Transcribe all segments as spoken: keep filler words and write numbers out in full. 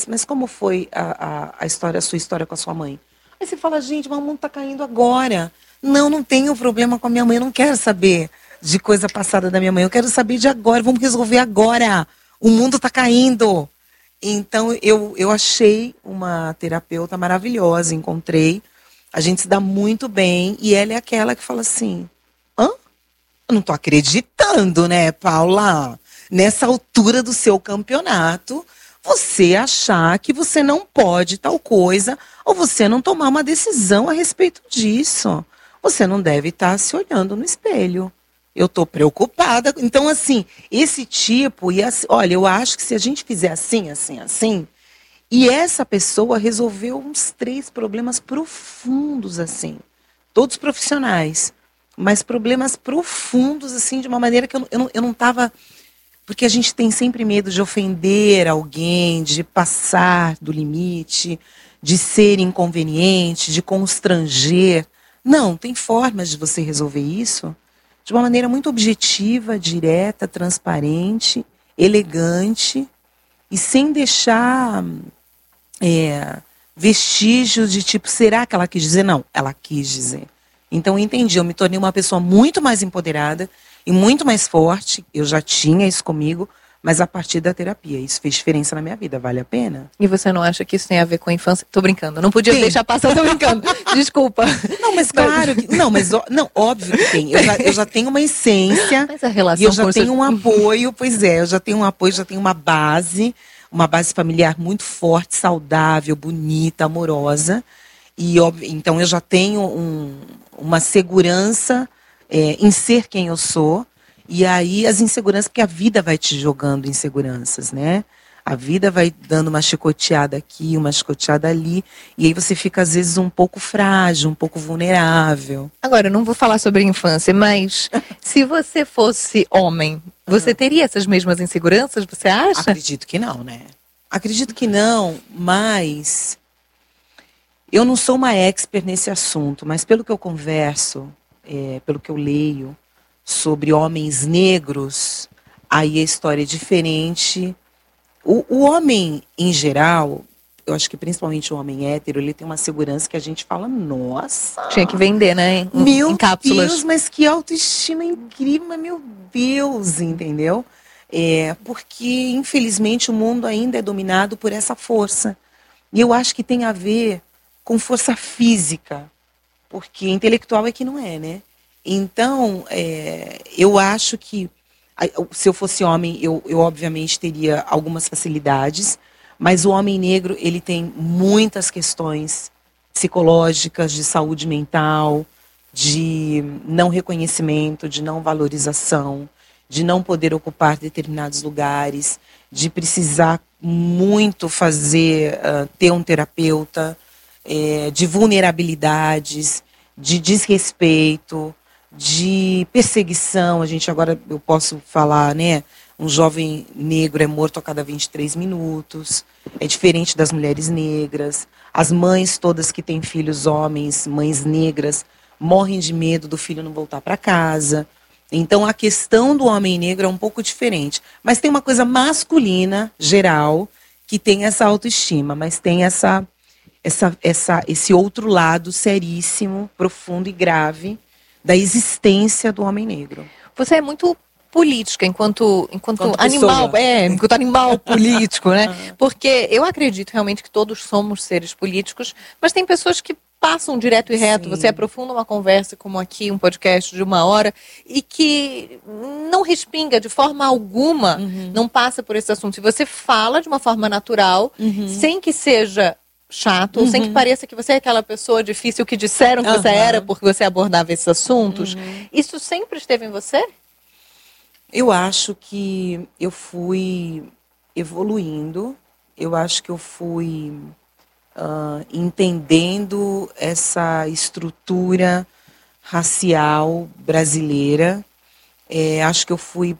assim, mas como foi a, a, a história, a sua história com a sua mãe? Aí você fala, gente, mas o mundo tá caindo agora. Não, não tenho problema com a minha mãe, eu não quero saber de coisa passada da minha mãe, eu quero saber de agora, vamos resolver agora. O mundo tá caindo. Então, eu, eu achei uma terapeuta maravilhosa, encontrei. A gente se dá muito bem, e ela é aquela que fala assim, hã? Eu não tô acreditando, né, Paula? Nessa altura do seu campeonato, você achar que você não pode tal coisa, ou você não tomar uma decisão a respeito disso. Você não deve estar se olhando no espelho. Eu estou preocupada. Então, assim, esse tipo, e assim, olha, eu acho que se a gente fizer assim, assim, assim, e essa pessoa resolveu uns três problemas profundos, assim, todos profissionais, mas problemas profundos, assim, de uma maneira que eu, eu, não, eu não estava... Porque a gente tem sempre medo de ofender alguém, de passar do limite, de ser inconveniente, de constranger. Não, tem formas de você resolver isso de uma maneira muito objetiva, direta, transparente, elegante e sem deixar é, vestígios de tipo, será que ela quis dizer? Não, ela quis dizer. Então eu entendi, eu me tornei uma pessoa muito mais empoderada e muito mais forte. Eu já tinha isso comigo, mas a partir da terapia. Isso fez diferença na minha vida, vale a pena? E você não acha que isso tem a ver com a infância? Tô brincando, não podia tem. deixar passar, tô brincando. Desculpa. Não, mas claro, que, não, mas não, óbvio que tem. Eu já, eu já tenho uma essência, mas a relação e eu já com tenho seu... um apoio, pois é, eu já tenho um apoio, já tenho uma base, uma base familiar muito forte, saudável, bonita, amorosa. E então eu já tenho um, uma segurança é, em ser quem eu sou. E aí as inseguranças, porque a vida vai te jogando inseguranças, né? A vida vai dando uma chicoteada aqui, uma chicoteada ali. E aí você fica, às vezes, um pouco frágil, um pouco vulnerável. Agora, eu não vou falar sobre infância, mas se você fosse homem, você teria essas mesmas inseguranças, você acha? Acredito que não, né? Acredito que não, mas... Eu não sou uma expert nesse assunto, mas pelo que eu converso, é, pelo que eu leio sobre homens negros, aí a história é diferente. O, o homem, em geral, eu acho que principalmente o homem hétero, ele tem uma segurança que a gente fala, nossa... Tinha que vender, né? Em, meu em cápsulas. Deus, mas que autoestima incrível, mas meu Deus, entendeu? É, porque, infelizmente, o mundo ainda é dominado por essa força. E eu acho que tem a ver com força física, porque intelectual é que não é, né? Então, é, eu acho que, se eu fosse homem, eu, eu obviamente teria algumas facilidades, mas o homem negro, ele tem muitas questões psicológicas, de saúde mental, de não reconhecimento, de não valorização, de não poder ocupar determinados lugares, de precisar muito fazer, uh, ter um terapeuta, é, de vulnerabilidades, de desrespeito, de perseguição. A gente agora, eu posso falar, né? Um jovem negro é morto a cada vinte e três minutos. É diferente das mulheres negras. As mães todas que têm filhos homens, mães negras, morrem de medo do filho não voltar para casa. Então a questão do homem negro é um pouco diferente. Mas tem uma coisa masculina, geral, que tem essa autoestima, mas tem essa... Essa, essa, esse outro lado seríssimo, profundo e grave da existência do homem negro. Você é muito política enquanto, enquanto, enquanto animal, pessoa. é, enquanto animal político, né? Porque eu acredito realmente que todos somos seres políticos, mas tem pessoas que passam direto e reto. Sim. Você aprofunda uma conversa como aqui, um podcast de uma hora, e que não respinga de forma alguma, uhum. não passa por esse assunto. E você fala de uma forma natural, uhum. sem que seja chato, uhum. sem que pareça que você é aquela pessoa difícil que disseram que uhum. você era porque você abordava esses assuntos. Uhum. Isso sempre esteve em você? Eu acho que eu fui evoluindo, eu acho que eu fui uh, entendendo essa estrutura racial brasileira. É, acho que eu fui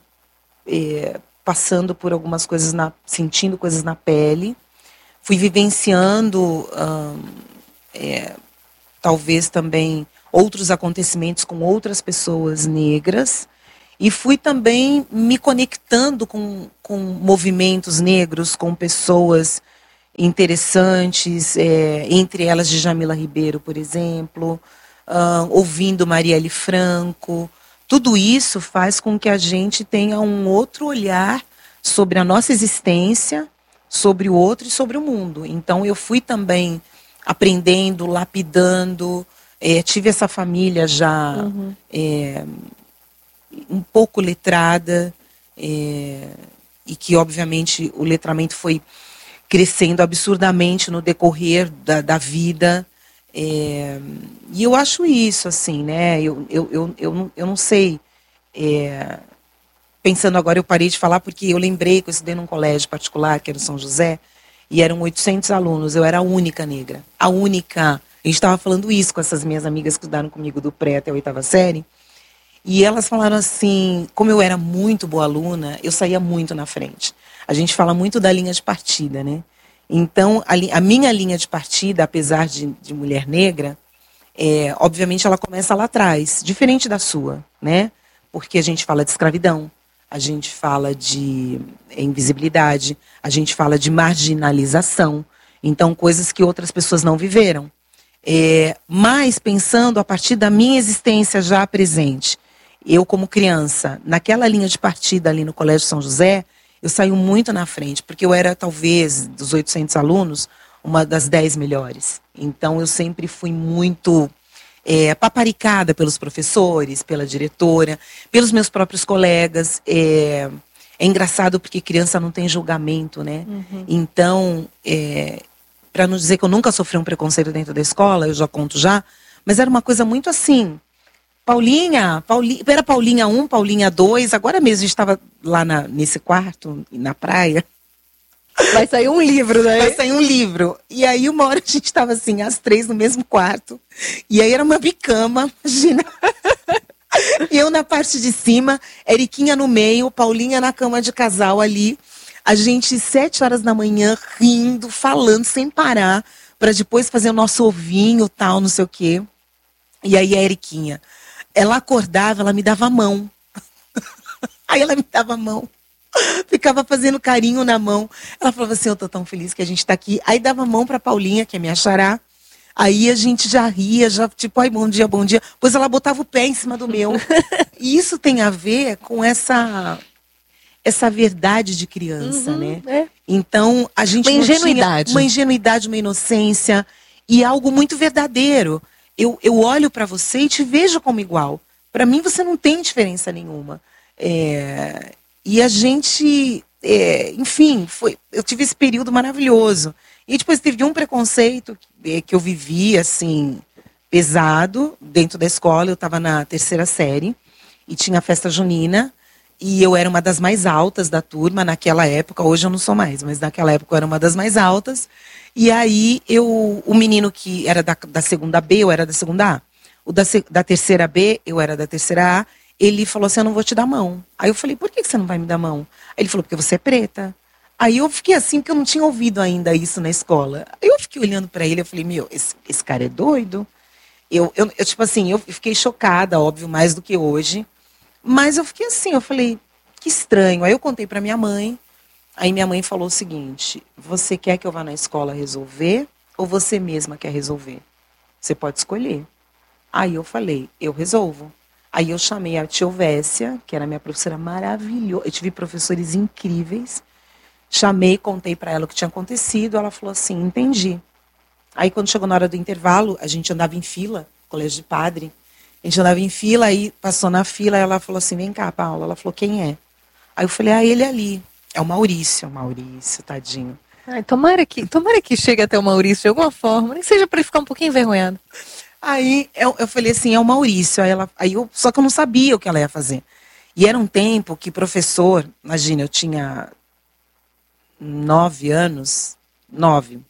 é, passando por algumas coisas, na, sentindo coisas na pele. Fui vivenciando, hum, é, talvez também, outros acontecimentos com outras pessoas negras. E fui também me conectando com, com movimentos negros, com pessoas interessantes, é, entre elas de Jamila Ribeiro, por exemplo, uh, ouvindo Marielle Franco. Tudo isso faz com que a gente tenha um outro olhar sobre a nossa existência, sobre o outro e sobre o mundo. Então eu fui também aprendendo, lapidando, é, tive essa família já uhum. é, um pouco letrada, é, e que obviamente o letramento foi crescendo absurdamente no decorrer da, da vida. É, e eu acho isso, assim, né? Eu, eu, eu, eu, não, eu não sei. É, pensando agora, eu parei de falar porque eu lembrei que eu estudei num colégio particular, que era o São José, e eram oitocentos alunos. Eu era a única negra. A única. A gente estava falando isso com essas minhas amigas que estudaram comigo do pré até a oitava série. E elas falaram assim, como eu era muito boa aluna, eu saía muito na frente. A gente fala muito da linha de partida, né? Então, a, li, a minha linha de partida, apesar de, de mulher negra, é, obviamente ela começa lá atrás, diferente da sua, né? Porque a gente fala de escravidão, a gente fala de invisibilidade, a gente fala de marginalização, então coisas que outras pessoas não viveram. É, mas pensando a partir da minha existência já presente, eu como criança, naquela linha de partida ali no Colégio São José, eu saí muito na frente, porque eu era talvez, dos oitocentos alunos, uma das dez melhores. Então eu sempre fui muito é, paparicada pelos professores, pela diretora, pelos meus próprios colegas. É, é engraçado porque criança não tem julgamento, né? Uhum. Então, é, para não dizer que eu nunca sofri um preconceito dentro da escola, eu já conto já, mas era uma coisa muito assim... Paulinha, Paulinha, era Paulinha um, Paulinha dois, agora mesmo a gente estava lá na, nesse quarto, na praia. Vai sair um livro, né? Vai sair um livro. E aí uma hora a gente estava assim, as três no mesmo quarto, e aí era uma bicama, imagina. E eu na parte de cima, Eriquinha no meio, Paulinha na cama de casal ali, a gente sete horas da manhã rindo, falando sem parar, para depois fazer o nosso ovinho, tal, não sei o quê. E aí a Eriquinha... Ela acordava, ela me dava a mão. Aí ela me dava a mão. Ficava fazendo carinho na mão. Ela falava assim, eu tô tão feliz que a gente tá aqui. Aí dava a mão pra Paulinha, que é minha xará. Aí a gente já ria, já tipo, ai, bom dia, bom dia. Pois ela botava o pé em cima do meu. E isso tem a ver com essa, essa verdade de criança, uhum, né? É. Então, a gente uma não ingenuidade. tinha uma ingenuidade, uma inocência. E algo muito verdadeiro. Eu, eu olho para você e te vejo como igual. Para mim, você não tem diferença nenhuma. É, e a gente, é, enfim, foi, eu tive esse período maravilhoso. E depois teve um preconceito que, que eu vivi, assim, pesado, dentro da escola. Eu estava na terceira série e tinha festa junina. E eu era uma das mais altas da turma naquela época. Hoje eu não sou mais, mas naquela época eu era uma das mais altas. E aí, eu, o menino que era da, da segunda B, eu era da segunda A. O da, da terceira B, eu era da terceira A. Ele falou assim, eu não vou te dar mão. Aí eu falei, por que você não vai me dar mão? Aí ele falou, porque você é preta. Aí eu fiquei assim, porque eu não tinha ouvido ainda isso na escola. Aí eu fiquei olhando pra ele, eu falei, meu, esse, esse cara é doido? Eu, eu, eu, tipo assim, eu fiquei chocada, óbvio, mais do que hoje. Mas eu fiquei assim, eu falei, que estranho. Aí eu contei pra minha mãe. Aí minha mãe falou o seguinte, você quer que eu vá na escola resolver ou você mesma quer resolver? Você pode escolher. Aí eu falei, eu resolvo. Aí eu chamei a tia Ovécia, que era minha professora maravilhosa. Eu tive professores incríveis. Chamei, contei para ela o que tinha acontecido. Ela falou assim, entendi. Aí quando chegou na hora do intervalo, a gente andava em fila, colégio de padre. A gente andava em fila, aí passou na fila, ela falou assim, vem cá, Paula. Ela falou, quem é? Aí eu falei, ah, ele ali. É o Maurício, é o Maurício, tadinho. Ai, tomara que, tomara que chegue até o Maurício de alguma forma, nem seja para ele ficar um pouquinho envergonhado. Aí eu, eu falei assim, é o Maurício. Aí ela, aí eu, só que eu não sabia o que ela ia fazer. E era um tempo que professor, imagina, eu tinha nove anos, nove.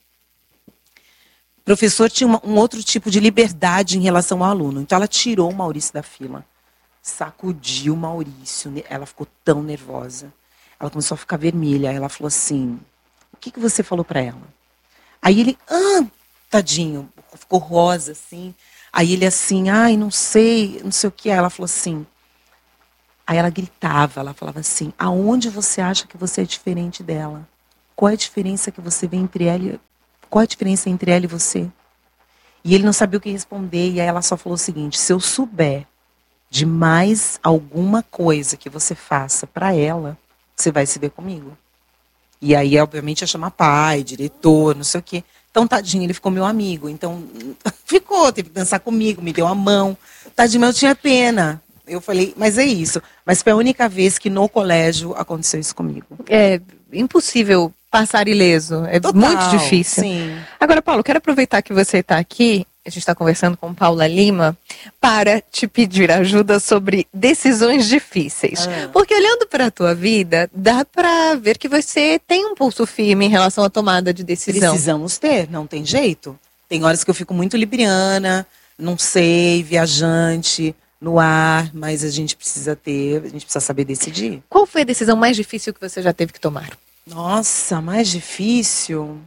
Professor tinha uma, um outro tipo de liberdade em relação ao aluno. Então ela tirou o Maurício da fila, sacudiu o Maurício. Ela ficou tão nervosa. Ela começou a ficar vermelha. Aí ela falou assim, o que, que você falou para ela? Aí ele, ah, tadinho, ficou rosa, assim. Aí ele assim, ai, não sei, não sei o que. Aí ela falou assim, aí ela gritava, ela falava assim, aonde você acha que você é diferente dela? qual é a diferença que você vê entre ela, qual é a diferença entre ela e você? E ele não sabia o que responder, e aí ela só falou o seguinte: se eu souber de mais alguma coisa que você faça para ela, você vai se ver comigo. E aí, obviamente, ia chamar pai, diretor, não sei o quê. Então, tadinho, ele ficou meu amigo. Então, ficou, teve que dançar comigo, me deu a mão. Tadinho, mas eu tinha pena. Eu falei, mas é isso. Mas foi a única vez que no colégio aconteceu isso comigo. É impossível passar ileso. É Total, muito difícil. Sim. Agora, Paulo, quero aproveitar que você está aqui, a gente está conversando com Paula Lima, para te pedir ajuda sobre decisões difíceis. Ah. Porque olhando para a tua vida, dá para ver que você tem um pulso firme em relação à tomada de decisão. Precisamos ter, não tem jeito. Tem horas que eu fico muito libriana, não sei, viajante, no ar, mas a gente precisa ter, a gente precisa saber decidir. Qual foi a decisão mais difícil que você já teve que tomar? Nossa, mais difícil?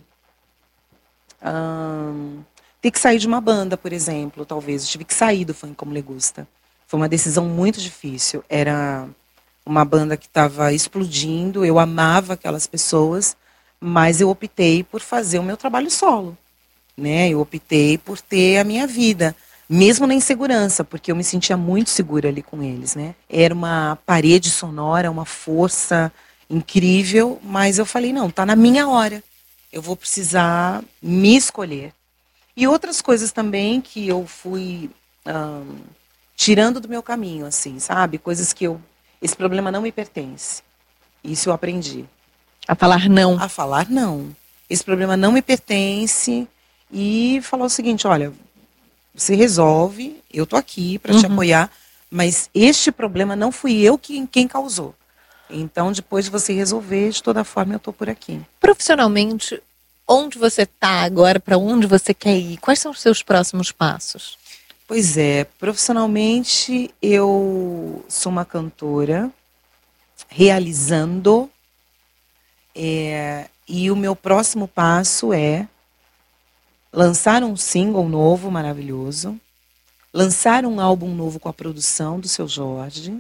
Hum, ter que sair de uma banda, por exemplo, talvez. Eu tive que sair do Funk Como Le Gusta. Foi uma decisão muito difícil. Era uma banda que estava explodindo, eu amava aquelas pessoas, mas eu optei por fazer o meu trabalho solo. Né? Eu optei por ter a minha vida, mesmo na insegurança, porque eu me sentia muito segura ali com eles. Né? Era uma parede sonora, uma força incrível, mas eu falei, não, tá na minha hora. Eu vou precisar me escolher. E outras coisas também que eu fui hum, tirando do meu caminho, assim, sabe? Coisas que eu... Esse problema não me pertence. Isso eu aprendi. A falar não. A falar não. Esse problema não me pertence. E falar o seguinte, olha, você resolve, eu tô aqui para te Uhum. apoiar, mas este problema não fui eu que, quem causou. Então, depois de você resolver, de toda forma, eu tô por aqui. Profissionalmente, onde você está agora, para onde você quer ir? Quais são os seus próximos passos? Pois é, profissionalmente eu sou uma cantora realizando é, e o meu próximo passo é lançar um single novo, maravilhoso, lançar um álbum novo com a produção do Seu Jorge.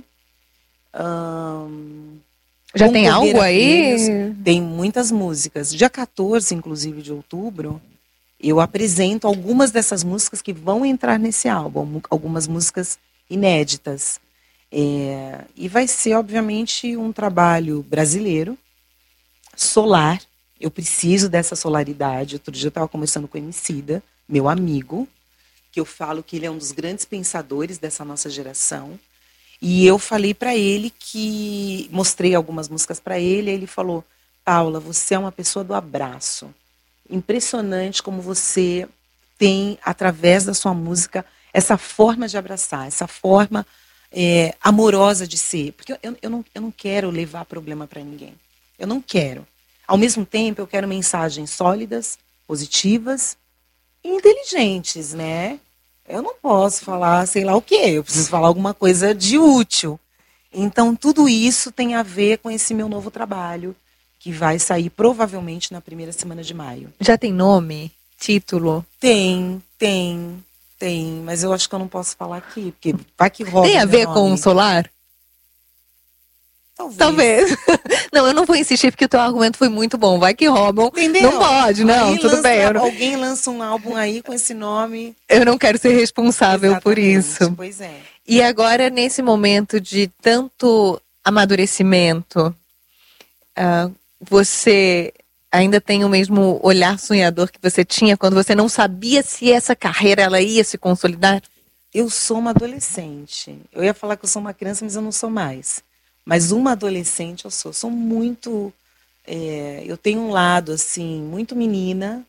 Hum, Já tem algo a aí? prêmios. Tem muitas músicas. Dia quatorze, inclusive, de outubro, eu apresento algumas dessas músicas que vão entrar nesse álbum, algumas músicas inéditas. É, e vai ser, obviamente, um trabalho brasileiro, solar. Eu preciso dessa solaridade. Outro dia eu estava conversando com o Emicida, meu amigo, que eu falo que ele é um dos grandes pensadores dessa nossa geração. E eu falei para ele que... Mostrei algumas músicas para ele, e ele falou, Paula, você é uma pessoa do abraço. Impressionante como você tem, através da sua música, essa forma de abraçar, essa forma é, amorosa de ser. Porque eu, eu, não, eu não quero levar problema para ninguém. Eu não quero. Ao mesmo tempo, eu quero mensagens sólidas, positivas e inteligentes, né? Eu não posso falar sei lá o quê, eu preciso falar alguma coisa de útil. Então, tudo isso tem a ver com esse meu novo trabalho, que vai sair provavelmente na primeira semana de maio. Já tem nome? Título? Tem, tem, tem, mas eu acho que eu não posso falar aqui, porque vai que roda. Tem a ver nome. com o solar? Talvez. Talvez. Não, eu não vou insistir porque o teu argumento foi muito bom. Vai que roubam. Entendeu? Não pode, não, Aí tudo lança, bem. Eu não, alguém lança um álbum aí com esse nome. eu não quero ser responsável por Exatamente, isso. Pois é. E agora, nesse momento de tanto amadurecimento, uh, você ainda tem o mesmo olhar sonhador que você tinha quando você não sabia se essa carreira ela ia se consolidar? Eu sou uma adolescente. Eu ia falar que eu sou uma criança, mas eu não sou mais. Mas uma adolescente eu sou. Sou muito... É, eu tenho um lado, assim, muito menina.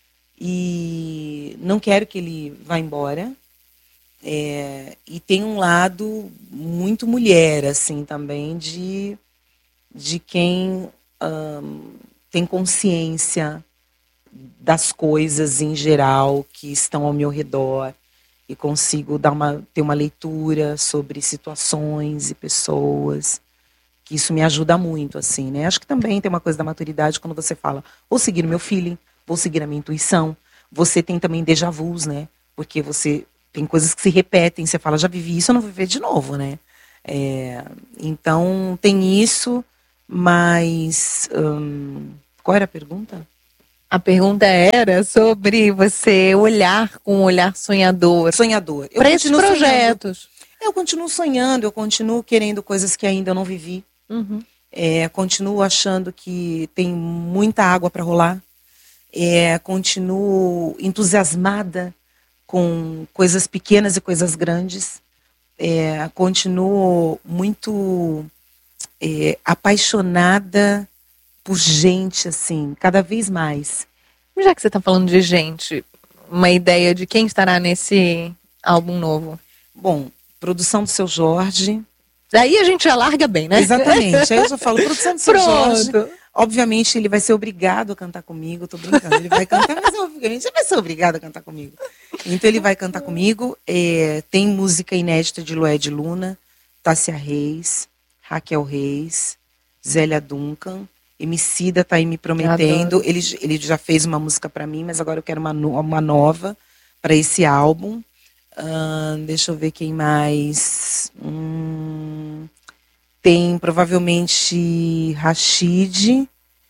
E não quero que ele vá embora. É, e tem um lado muito mulher, assim, também, de, de quem hum, tem consciência das coisas em geral que estão ao meu redor. E consigo dar uma, ter uma leitura sobre situações e pessoas, que isso me ajuda muito, assim, né? Acho que também tem uma coisa da maturidade quando você fala, vou seguir o meu feeling, vou seguir a minha intuição. Você tem também déjà vus, né? Porque você tem coisas que se repetem, você fala, já vivi isso, eu não vou viver de novo, né? É, então, tem isso, mas hum, Qual era a pergunta? A pergunta era sobre você olhar com um olhar sonhador. Sonhador. Para esses projetos. Sonhando. Eu continuo sonhando, eu continuo querendo coisas que ainda eu não vivi. Uhum. É, continuo achando que tem muita água para rolar. É, continuo entusiasmada com coisas pequenas e coisas grandes. É, continuo muito é, apaixonada por gente, assim, cada vez mais. Já que você está falando de gente, uma ideia de quem estará nesse álbum novo? Bom, produção do Seu Jorge. Daí a gente já larga bem, né? Exatamente. Aí eu já falo, produção do Seu Pronto. Jorge. Obviamente ele vai ser obrigado a cantar comigo. Tô brincando. Ele vai cantar, mas obviamente ele vai ser obrigado a cantar comigo. Então ele vai cantar comigo. É, tem música inédita de Lued Luna, Tássia Reis, Raquel Reis, Zélia Duncan. Emicida tá aí me prometendo. Ele, ele já fez uma música para mim, mas agora eu quero uma, uma nova para esse álbum. Uh, deixa eu ver quem mais. Hum, tem provavelmente Rashid.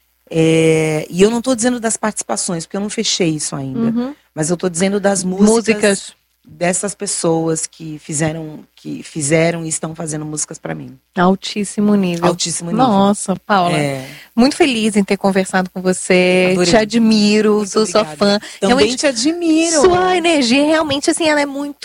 É, e eu não estou dizendo das participações, porque eu não fechei isso ainda. Uhum. Mas eu estou dizendo das músicas, músicas dessas pessoas que fizeram, que fizeram e estão fazendo músicas para mim. Altíssimo nível. Altíssimo nível. Nossa, Paula. É. Muito feliz em ter conversado com você. Adorei. Te admiro, muito sou obrigada. Sua fã. Também realmente, te admiro. Sua energia realmente, assim, ela é muito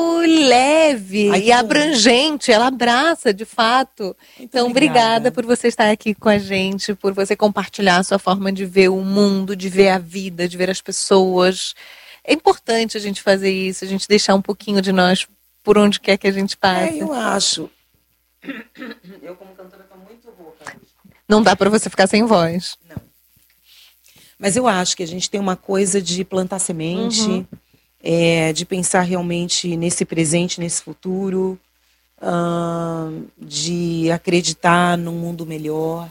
leve. Ai, e abrangente. Ela abraça, de fato. Muito então, obrigada. obrigada por você estar aqui com a gente, por você compartilhar a sua forma de ver o mundo, de ver a vida, de ver as pessoas. É importante a gente fazer isso, a gente deixar um pouquinho de nós por onde quer que a gente passe. É, eu acho. Eu, como cantora, estou muito rouca. Não dá para você ficar sem voz. Não. Mas eu acho que a gente tem uma coisa de plantar semente, uhum. é, de pensar realmente nesse presente, nesse futuro, uh, de acreditar num mundo melhor.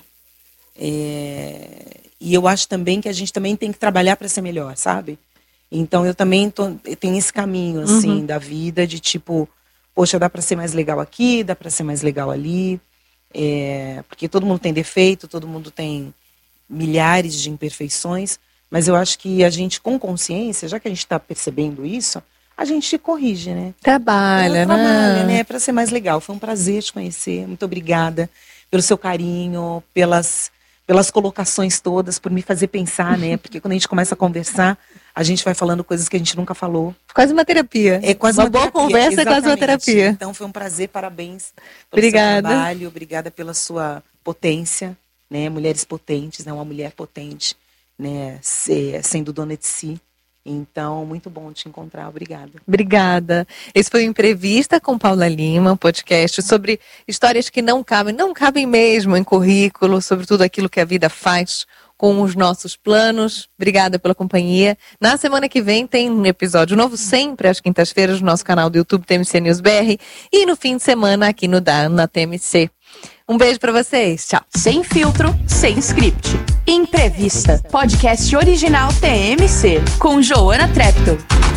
É, e eu acho também que a gente também tem que trabalhar para ser melhor, sabe? Então eu também tô, eu tenho esse caminho assim uhum. da vida de tipo, poxa, dá para ser mais legal aqui, dá para ser mais legal ali, é, porque todo mundo tem defeito, todo mundo tem milhares de imperfeições, mas eu acho que a gente com consciência, já que a gente está percebendo isso, a gente corrige, né? Trabalha, então, trabalha, né? né? Para ser mais legal. Foi um prazer te conhecer, muito obrigada pelo seu carinho, pelas pelas colocações todas, por me fazer pensar, né? Porque quando a gente começa a conversar, a gente vai falando coisas que a gente nunca falou. Quase uma terapia. É quase uma, uma boa terapia. conversa. Exatamente. É quase uma terapia. Então foi um prazer, parabéns pelo obrigada. seu trabalho, obrigada pela sua potência, né? Mulheres potentes, né? Uma mulher potente, né? Sendo dona de si. Então, muito bom te encontrar. Obrigada. Obrigada. Esse foi o Entrevista com Paula Lima, um podcast sobre histórias que não cabem, não cabem mesmo em currículo, sobre tudo aquilo que a vida faz com os nossos planos. Obrigada pela companhia. Na semana que vem tem um episódio novo, sempre às quintas-feiras, no nosso canal do YouTube T M C News B R. E no fim de semana aqui no D A N, na T M C. Um beijo pra vocês. Tchau. Sem filtro, sem script. Entrevista. Podcast original T M C. Com Joana Treptow.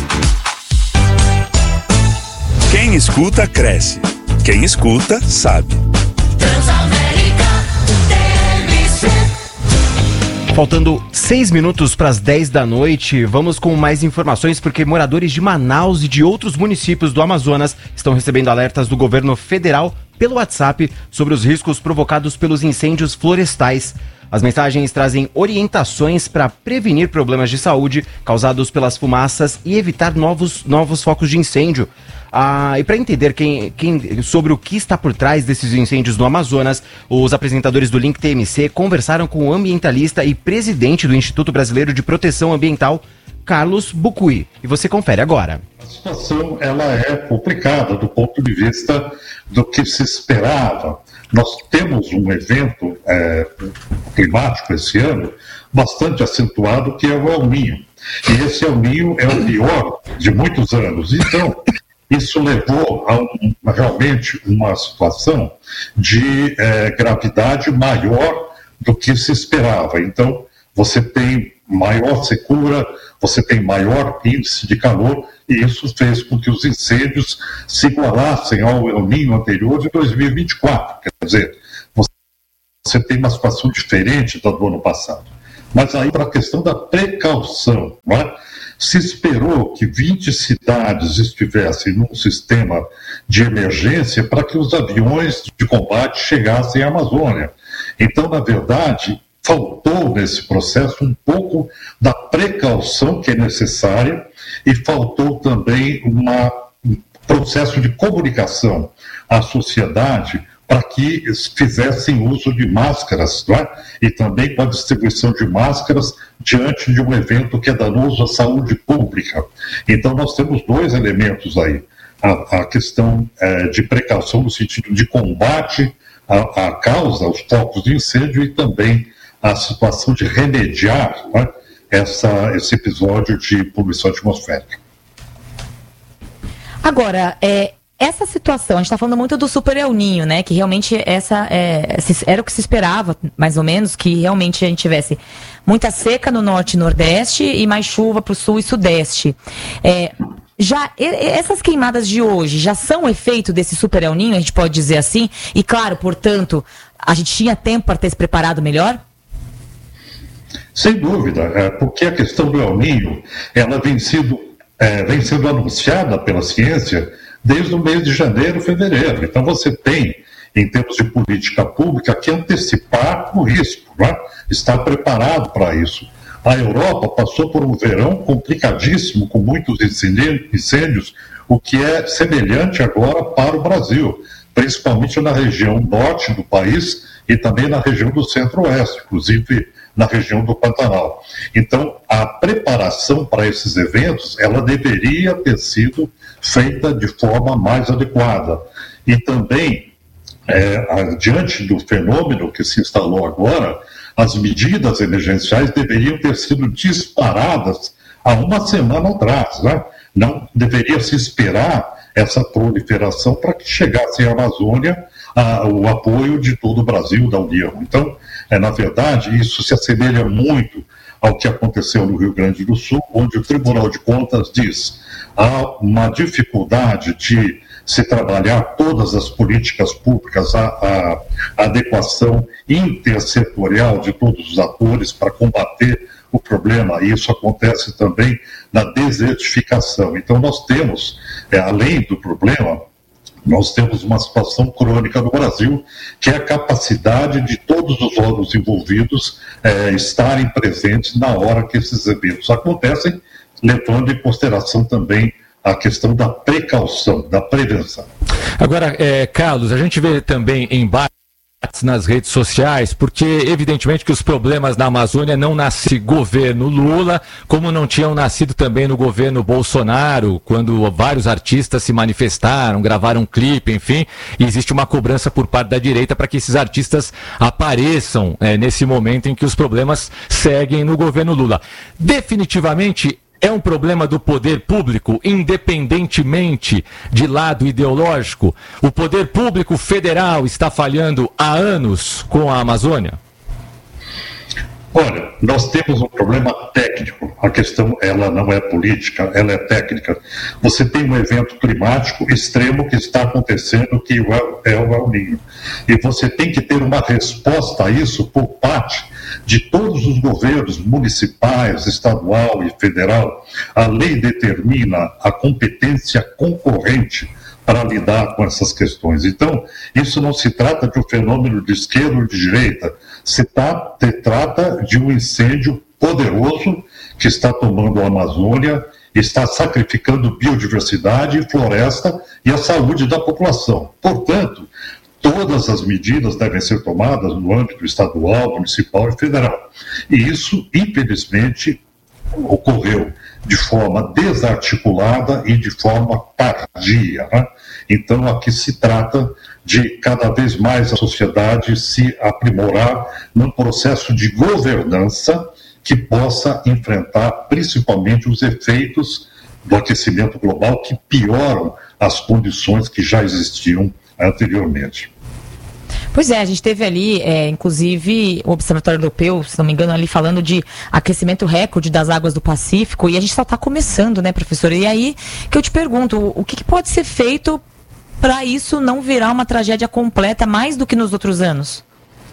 Quem escuta, cresce. Quem escuta, sabe. Transamérica, T M C. Faltando seis minutos para as dez da noite, vamos com mais informações porque moradores de Manaus e de outros municípios do Amazonas estão recebendo alertas do governo federal pelo WhatsApp sobre os riscos provocados pelos incêndios florestais. As mensagens trazem orientações para prevenir problemas de saúde causados pelas fumaças e evitar novos, novos focos de incêndio. Ah, e para entender quem, quem, sobre o que está por trás desses incêndios no Amazonas, os apresentadores do Link T M C conversaram com o ambientalista e presidente do Instituto Brasileiro de Proteção Ambiental, Carlos Bucuí. E você confere agora. A situação ela é complicada do ponto de vista do que se esperava. Nós temos um evento é, climático esse ano bastante acentuado, que é o El Niño. E esse El Niño é o pior de muitos anos. Então, isso levou a um, realmente uma situação de é, gravidade maior do que se esperava. Então, você tem maior secura, você tem maior índice de calor, e isso fez com que os incêndios se igualassem ao El Niño anterior de dois mil e vinte e quatro. Quer dizer, você tem uma situação diferente da do ano passado. Mas aí para a questão da precaução, não é? Se esperou que vinte cidades estivessem num sistema de emergência para que os aviões de combate chegassem à Amazônia. Então, na verdade, faltou nesse processo um pouco da precaução que é necessária e faltou também uma, um processo de comunicação à sociedade para que fizessem uso de máscaras, não é? E também com a distribuição de máscaras diante de um evento que é danoso à saúde pública. Então, nós temos dois elementos aí. A, a questão é, de precaução no sentido de combate à, à causa, aos focos de incêndio, e também a situação de remediar, né, essa, esse episódio de poluição atmosférica. Agora, é, essa situação, a gente está falando muito do Super El Niño, né? Que realmente essa é, era o que se esperava, mais ou menos, que realmente a gente tivesse muita seca no norte e nordeste e mais chuva para o sul e sudeste. É, já essas queimadas de hoje já são efeito desse Super El Niño, a gente pode dizer assim? E claro, portanto, a gente tinha tempo para ter se preparado melhor? Sem dúvida, é, porque a questão do El Niño, ela vem, sido, é, vem sendo anunciada pela ciência desde o mês de janeiro, fevereiro. Então você tem, em termos de política pública, que antecipar o risco, né? Estar preparado para isso. A Europa passou por um verão complicadíssimo, com muitos incêndios, o que é semelhante agora para o Brasil, principalmente na região norte do país e também na região do centro-oeste, inclusive na região do Pantanal. Então, a preparação para esses eventos, ela deveria ter sido feita de forma mais adequada. E também, é, diante do fenômeno que se instalou agora, as medidas emergenciais deveriam ter sido disparadas há uma semana atrás, né? Não deveria se esperar essa proliferação para que chegasse à Amazônia a, o apoio de todo o Brasil, da União. Então, é, na verdade, isso se assemelha muito ao que aconteceu no Rio Grande do Sul, onde o Tribunal de Contas diz há uma dificuldade de se trabalhar todas as políticas públicas, a, a, a adequação intersetorial de todos os atores para combater o problema, e isso acontece também na desertificação. Então nós temos, é, além do problema, nós temos uma situação crônica no Brasil, que é a capacidade de todos os órgãos envolvidos é, estarem presentes na hora que esses eventos acontecem, levando em consideração também a questão da precaução, da prevenção. Agora, é, Carlos, a gente vê também embates nas redes sociais, porque evidentemente que os problemas na Amazônia não nascem no governo Lula, como não tinham nascido também no governo Bolsonaro, quando vários artistas se manifestaram, gravaram um clipe, enfim, e existe uma cobrança por parte da direita para que esses artistas apareçam é, nesse momento em que os problemas seguem no governo Lula. Definitivamente é um problema do poder público, independentemente de lado ideológico? O poder público federal está falhando há anos com a Amazônia? Olha, nós temos um problema técnico. A questão, ela não é política, ela é técnica. Você tem um evento climático extremo que está acontecendo, que é o El Niño. E você tem que ter uma resposta a isso por parte de todos os governos municipais, estadual e federal. A lei determina a competência concorrente para lidar com essas questões. Então, isso não se trata de um fenômeno de esquerda ou de direita, se, tá, se trata de um incêndio poderoso que está tomando a Amazônia, está sacrificando biodiversidade, floresta e a saúde da população. Portanto, todas as medidas devem ser tomadas no âmbito estadual, municipal e federal. E isso, infelizmente, ocorreu de forma desarticulada e de forma tardia, né? Então, aqui se trata de cada vez mais a sociedade se aprimorar num processo de governança que possa enfrentar principalmente os efeitos do aquecimento global que pioram as condições que já existiam anteriormente. Pois é, a gente teve ali, é, inclusive, o Observatório Europeu, se não me engano, ali falando de aquecimento recorde das águas do Pacífico, e a gente só está começando, né, professora? E aí que eu te pergunto, o que, que pode ser feito para isso não virar uma tragédia completa mais do que nos outros anos?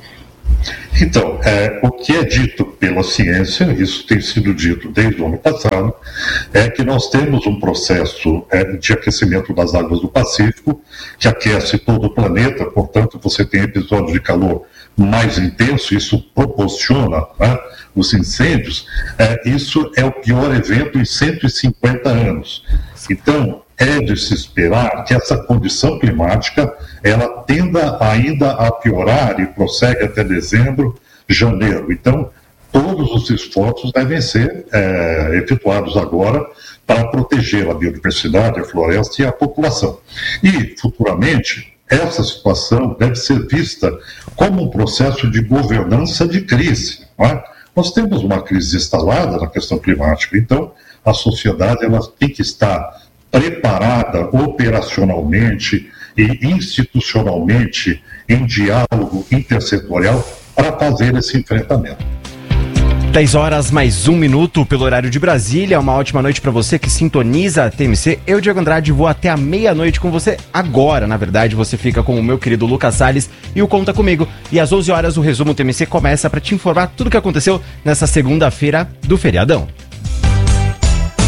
Então, é, o que é dito pela ciência, isso tem sido dito desde o ano passado, é que nós temos um processo é, de aquecimento das águas do Pacífico, que aquece todo o planeta, portanto, você tem episódios de calor mais intenso, isso proporciona, né, os incêndios. É, isso é o pior evento em cento e cinquenta anos. Então, é de se esperar que essa condição climática ela tenda ainda a piorar e prossegue até dezembro, janeiro. Então, todos os esforços devem ser é, efetuados agora para proteger a biodiversidade, a floresta e a população. E, futuramente, essa situação deve ser vista como um processo de governança de crise. Não é? Nós temos uma crise instalada na questão climática, então a sociedade ela tem que estar preparada operacionalmente e institucionalmente em diálogo intersetorial para fazer esse enfrentamento. dez horas mais um minuto pelo horário de Brasília. Uma ótima noite para você que sintoniza a T M C. Eu, Diego Andrade, vou até a meia-noite com você. Agora, na verdade, você fica com o meu querido Lucas Salles e o Conta Comigo. E às onze horas o resumo T M C começa para te informar tudo o que aconteceu nessa segunda-feira do feriadão.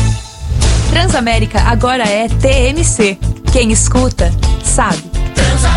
Transamérica agora é T M C. Quem escuta, sabe. Transamérica.